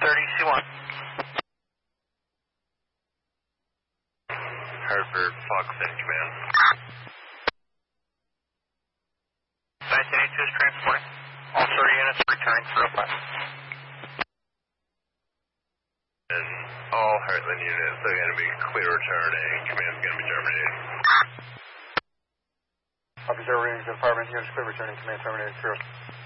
C1. Hartford, Fox 6 Command. 1982 is transporting. All 30 units returning for request. And all Heartland units are going to be clear returning. Command's going to be terminated. Officer Reading Department, units clear returning. Command terminated. 0.